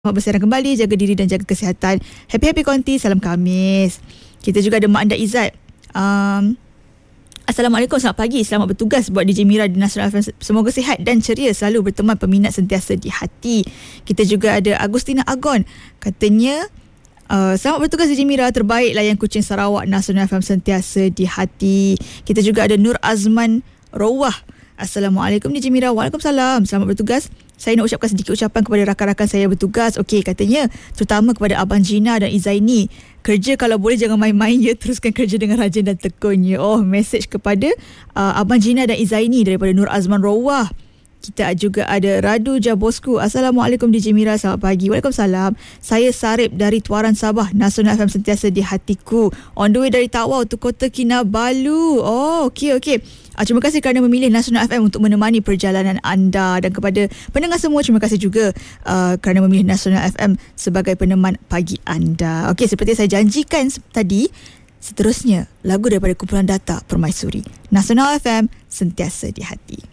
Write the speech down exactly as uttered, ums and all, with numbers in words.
Selamat bersiaran kembali, jaga diri dan jaga kesihatan. Happy-happy konti, salam Khamis. Kita juga ada Mak Anda Izzat. Um, Assalamualaikum, selamat pagi. Selamat bertugas buat D J Mira di Nasional F M. Semoga sihat dan ceria, selalu berteman peminat sentiasa di hati. Kita juga ada Agustina Agon. Katanya, Uh, selamat bertugas D J Mira, terbaik layan kucing Sarawak, Nasional F M sentiasa di hati. Kita juga ada Nur Azman Rawah. Assalamualaikum D J Mira. Waalaikumsalam. Selamat bertugas. Saya nak ucapkan sedikit ucapan kepada rakan-rakan saya bertugas. Okey, katanya terutama kepada Abang Gina dan Izaini. Kerja kalau boleh jangan main-main ya, teruskan kerja dengan rajin dan tekun ya. Oh, message kepada uh, Abang Gina dan Izaini daripada Nur Azman Rawah. Kita juga ada Radu Jabosku. Assalamualaikum D J Mira, selamat pagi. Waalaikumsalam. Saya Sarip dari Tuaran Sabah. Nasional F M sentiasa di hatiku. On the way dari Tawau to Kota Kinabalu. Oh, okey okey. Uh, terima kasih kerana memilih Nasional F M untuk menemani perjalanan anda. Dan kepada pendengar semua, terima kasih juga uh, kerana memilih Nasional F M sebagai peneman pagi anda. Okey, seperti saya janjikan tadi, seterusnya lagu daripada kumpulan Data Permaisuri. Nasional F M sentiasa di hati.